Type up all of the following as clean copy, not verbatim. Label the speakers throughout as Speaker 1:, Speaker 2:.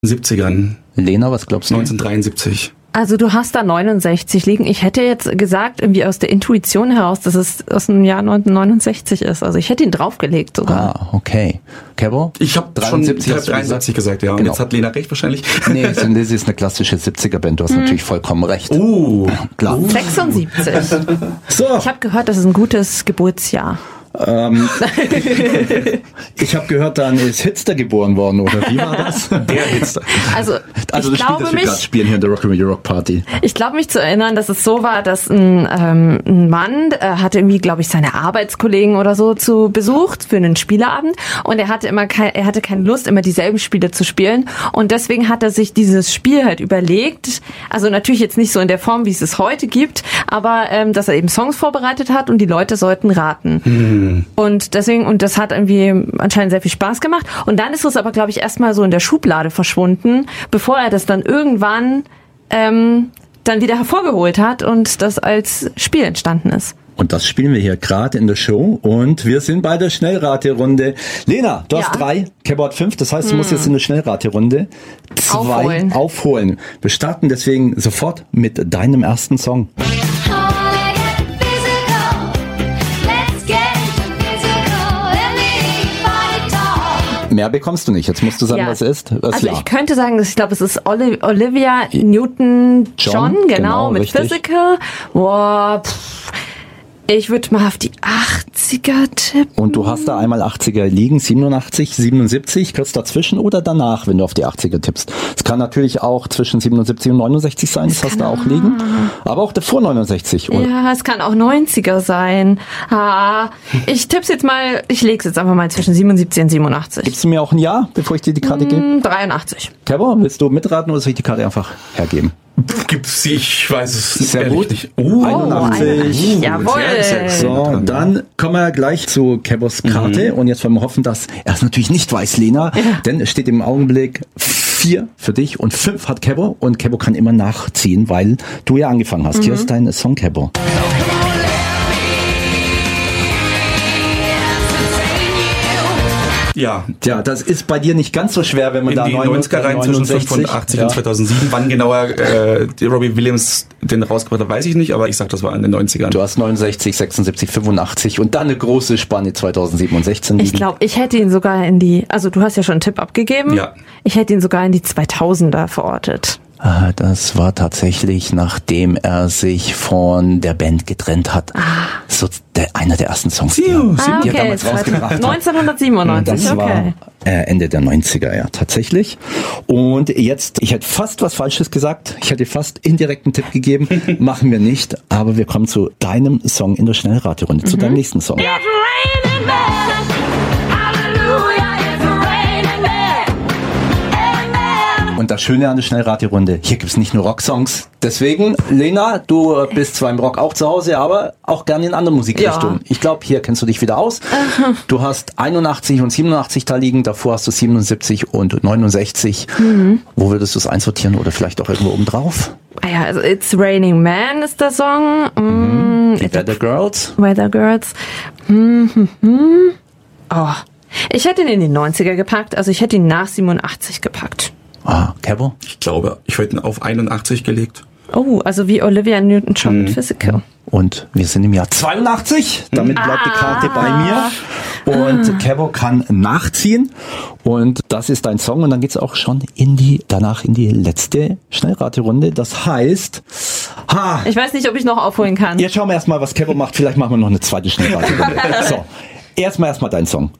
Speaker 1: 70ern.
Speaker 2: Lena, was glaubst du?
Speaker 1: 1973.
Speaker 3: Also du hast da 69 liegen. Ich hätte jetzt gesagt, irgendwie aus der Intuition heraus, dass es aus dem Jahr 1969 ist. Also ich hätte ihn draufgelegt sogar.
Speaker 2: Okay. Kebo?
Speaker 1: Ich habe 73 gesagt, ja. Und
Speaker 2: Genau.
Speaker 1: jetzt hat Lena recht wahrscheinlich.
Speaker 2: Nee, Thin Lizzy ist eine klassische 70er-Band. Du hast natürlich vollkommen recht.
Speaker 1: Klar.
Speaker 3: 76.
Speaker 4: So,
Speaker 3: Ich habe gehört, das ist ein gutes Geburtsjahr.
Speaker 4: ich habe gehört, dann ist Hitster geboren worden, oder wie war das?
Speaker 1: Der Hitster.
Speaker 3: Also
Speaker 4: Also das Spiel,
Speaker 3: glaube
Speaker 4: das wir gerade spielen hier in der Rock'n'Roll Rock Party.
Speaker 3: Ich glaube mich zu erinnern, dass es so war, dass ein Mann hatte irgendwie, glaube ich, seine Arbeitskollegen oder so zu besucht für einen Spieleabend und er hatte keine Lust, immer dieselben Spiele zu spielen und deswegen hat er sich dieses Spiel halt überlegt, also natürlich jetzt nicht so in der Form, wie es heute gibt, aber dass er eben Songs vorbereitet hat und die Leute sollten raten. Und deswegen, und das hat irgendwie anscheinend sehr viel Spaß gemacht. Und dann ist es aber, glaube ich, erstmal so in der Schublade verschwunden, bevor er das dann irgendwann dann wieder hervorgeholt hat und das als Spiel entstanden ist.
Speaker 4: Und das spielen wir hier gerade in der Show und wir sind bei der Schnellraterunde. Lena, du hast 3, Kebo hat 5, das heißt, du musst jetzt in der Schnellraterunde 2 aufholen. Wir starten deswegen sofort mit deinem ersten Song. Mehr bekommst du nicht. Jetzt musst du sagen, was es ist.
Speaker 3: Also ich könnte sagen, ich glaube, es ist Olivia Newton-John, genau, mit
Speaker 4: richtig.
Speaker 3: Physical. Boah, ich würde mal auf die 80er tippen.
Speaker 4: Und du hast da einmal 80er liegen, 87, 77, kurz dazwischen oder danach, wenn du auf die 80er tippst. Es kann natürlich auch zwischen 77 und 69 sein, das hast du auch liegen. Aber auch davor 69, oder?
Speaker 3: Ja, es kann auch 90er sein. Ich tipp's jetzt mal, ich leg's jetzt einfach mal zwischen 77 und 87.
Speaker 4: Gibst du mir auch ein Ja, bevor ich dir die Karte gebe?
Speaker 3: 83.
Speaker 4: Kebo, willst du mitraten oder soll ich die Karte einfach hergeben?
Speaker 1: Gibt's sie? Ich weiß es
Speaker 4: Sehr
Speaker 1: ehrlich
Speaker 4: gut.
Speaker 1: nicht.
Speaker 4: 81.
Speaker 3: Jawohl.
Speaker 4: So, dann kommen wir gleich zu Kebos Karte und jetzt wollen wir hoffen, dass er es natürlich nicht weiß, Lena, denn es steht im Augenblick 4 für dich und 5 hat Kebo und Kebo kann immer nachziehen, weil du ja angefangen hast. Hier ist dein Song, Kebo.
Speaker 1: Ja.
Speaker 4: Ja, das ist bei dir nicht ganz so schwer, wenn man
Speaker 1: In
Speaker 4: da
Speaker 1: die 90er rein zwischen 85 und 2007. Wann genauer Robbie Williams den rausgebracht hat, weiß ich nicht, aber ich sag, das war in den 90ern.
Speaker 4: Du hast 69, 76, 85 und dann eine große Spanne 2007 und 16 liegen.
Speaker 3: Ich glaube, ich hätte ihn sogar also du hast ja schon einen Tipp abgegeben.
Speaker 1: Ja.
Speaker 3: Ich hätte ihn sogar in die 2000er verortet.
Speaker 2: Das war tatsächlich, nachdem er sich von der Band getrennt hat. So einer der ersten Songs, die er damals rausgebracht hat.
Speaker 3: 1997,
Speaker 4: Das war
Speaker 3: okay.
Speaker 4: Ende der 90er, ja, tatsächlich. Und jetzt, ich hätte fast was Falsches gesagt. Ich hätte fast indirekten Tipp gegeben. Machen wir nicht. Aber wir kommen zu deinem Song in der Schnellraterunde, zu deinem nächsten Song. Und das Schöne an der Schnellraterunde, hier gibt's nicht nur Rocksongs. Deswegen, Lena, du bist zwar im Rock auch zu Hause, aber auch gerne in anderen Musikrichtungen.
Speaker 3: Ja.
Speaker 4: Ich glaube, hier kennst du dich wieder aus. Du hast 81 und 87 da liegen, davor hast du 77 und 69. Wo würdest du es einsortieren oder vielleicht auch irgendwo oben drauf?
Speaker 3: Ja, also It's Raining Man ist der Song.
Speaker 4: Die Weather Girls.
Speaker 3: Weather Girls. Oh. Ich hätte ihn in die 90er gepackt, also ich hätte ihn nach 87 gepackt.
Speaker 4: Kebo?
Speaker 1: Ich glaube, ich hätte ihn auf 81 gelegt.
Speaker 3: Oh, also wie Olivia Newton-John mit Physical.
Speaker 4: Und wir sind im Jahr 82. Damit bleibt die Karte bei mir. Und Kebo kann nachziehen. Und das ist dein Song. Und dann geht's auch schon danach in die letzte Schnellraterunde. Das heißt,
Speaker 3: Ich weiß nicht, ob ich noch aufholen kann.
Speaker 4: jetzt schauen wir erstmal, was Kebo macht. Vielleicht machen wir noch eine zweite Schnellraterunde. So, erstmal dein Song.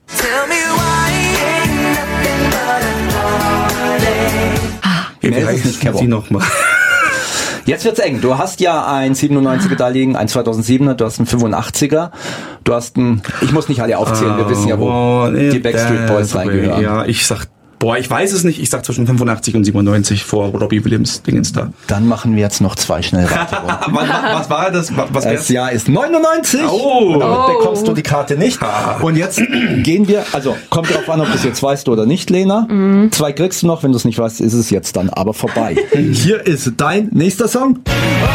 Speaker 1: Wie
Speaker 4: ist es
Speaker 1: heißt
Speaker 4: nicht, Kebo.
Speaker 1: sie nochmal?
Speaker 4: Jetzt wird's eng. Du hast ja ein 97er da liegen, ein 2007er, du hast einen 85er, du hast ich muss nicht alle aufzählen, wir wissen ja, wo die Backstreet Boys reingehören.
Speaker 1: Ja, ich weiß es nicht. Ich sag zwischen 85 und 97 vor Robbie Williams Dingens da.
Speaker 4: Dann machen wir jetzt noch 2 Schnellraterrunden.
Speaker 1: Was war das? Was
Speaker 4: Das Jahr ist 99.
Speaker 1: Oh.
Speaker 4: Damit bekommst du die Karte nicht. Und jetzt gehen wir, also kommt drauf an, ob du es jetzt weißt oder nicht, Lena. 2 kriegst du noch, wenn du es nicht weißt, ist es jetzt dann aber vorbei. Hier ist dein nächster Song.